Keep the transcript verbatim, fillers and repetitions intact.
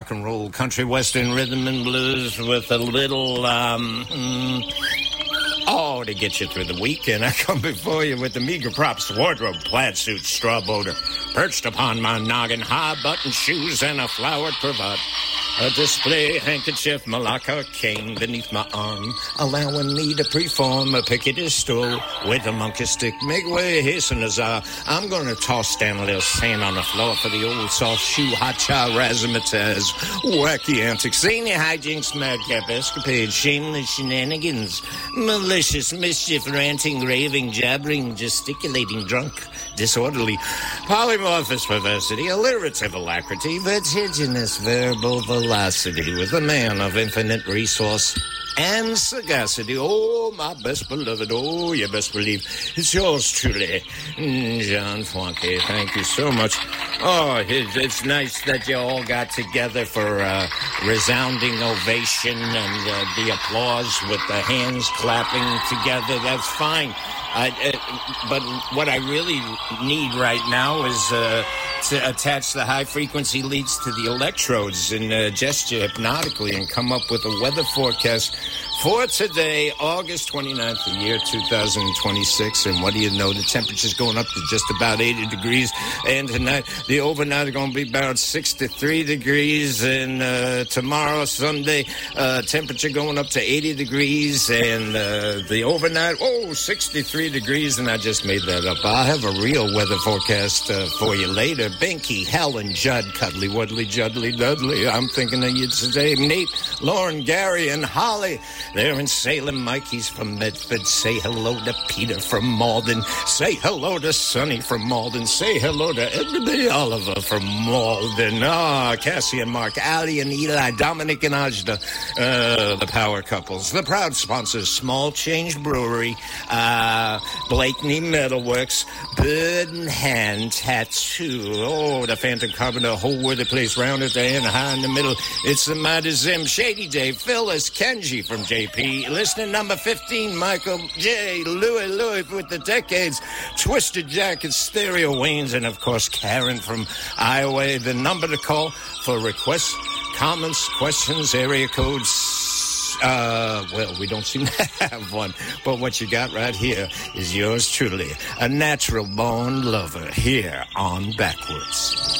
rock and roll, country, western, rhythm and blues with a little, um, mm, oh, to get you through the weekend. I come before you with the meager props, wardrobe, plaid suit, straw boater, perched upon my noggin, high-button shoes and a flowered cravat. A display handkerchief, malacca cane beneath my arm, allowing me to preform a picket stool with a monkey stick. Make way, hasten as I, I'm going to toss down a little sand on the floor for the old soft shoe, hot child razzmatazz, wacky antics, zany hijinks, madcap escapades, shameless shenanigans, malicious mischief, ranting, raving, jabbering, gesticulating, drunk, disorderly, polymorphous perversity, alliterative alacrity, vertiginous verbal velocity, with a man of infinite resource and sagacity. Oh, my best beloved, oh, you best believe it's yours truly, John Fwanke. Thank you so much. Oh, it's, it's nice that you all got together for a resounding ovation and uh, the applause with the hands clapping together. That's fine. I, uh, but what I really need right now is uh, to attach the high-frequency leads to the electrodes and uh, gesture hypnotically and come up with a weather forecast for today, August twenty-ninth, the year two thousand twenty-six. And what do you know? The temperature's going up to just about eighty degrees. And tonight, the overnight is going to be about sixty-three degrees. And uh, tomorrow, Sunday, uh, temperature going up to eighty degrees. And uh, the overnight, oh, sixty-three degrees. And I just made that up. I'll have a real weather forecast uh, for you later. Binky, Helen, Judd, Cuddly, Wuddly, Juddly, Dudley. I'm thinking of you today. Nate, Lauren, Gary, and Holly. They're in Salem. Mikey's from Medford. Say hello to Peter from Malden. Say hello to Sonny from Malden. Say hello to Edmund Oliver from Malden. Ah, oh, Cassie and Mark, Ali and Eli, Dominic and Ajda, uh, the power couples. The proud sponsors, Small Change Brewery, uh, Blakeney Metalworks, Bird and Hand Tattoo. Oh, the Phantom Carpenter, whole worthy place, round at the end, high in the middle. It's the Mighty Zim, Shady J, Phyllis, Kenji from J P. Listener number fifteen, Michael J, Louie Louie with the decades, Twisted Jacket, Stereo Waynes, and of course Karen from Iowa. The number to call for requests, comments, questions, area codes. Uh, well, we don't seem to have one, but what you got right here is yours truly, a natural born lover here on Backwards.